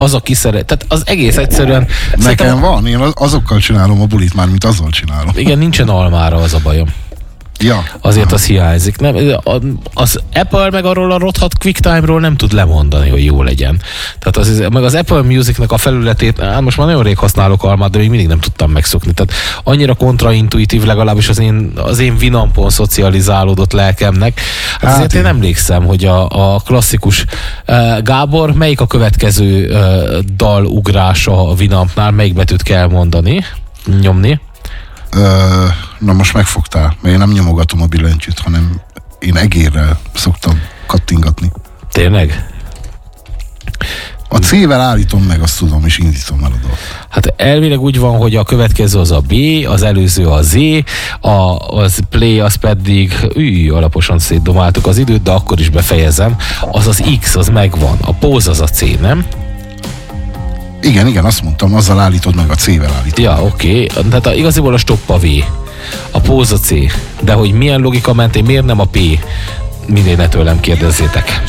az, aki szeret. Tehát az egész egyszerűen... Nekem van, én azokkal csinálom a bulit, már mint azzal csinálom. Igen, nincsen almára, az a bajom. Ja. Azért az hiányzik. Nem, az Apple meg arról a rothadt QuickTime-ról nem tud lemondani, hogy jó legyen. Tehát meg az Apple Music-nek a felületét, most már nagyon rég használok almát, de még mindig nem tudtam megszokni. Tehát annyira kontraintuitív, legalábbis az én Winampon szocializálódott lelkemnek. Hát azért én emlékszem, hogy a klasszikus Gábor, melyik a következő dalugrása a Winampnál, melyik betűt kell mondani, nyomni? Na most megfogtál, mert én nem nyomogatom a billentyűt, hanem én egérrel szoktam kattingatni. Tényleg? A C-vel állítom meg, azt tudom, és indítom el a dolgot. Hát elvileg úgy van, hogy a következő az a B, az előző a Z, az play, az pedig alaposan szétdomáltuk az időt, de akkor is befejezem. Az az X, az megvan. A pause az a C, nem? Igen, azt mondtam, azzal állítod meg, a C-vel állítod. Ja, oké. Tehát igaziból a stop a V, a pause a C. De hogy milyen logika mentén, miért nem a P? Minél ne tőlem kérdezzétek.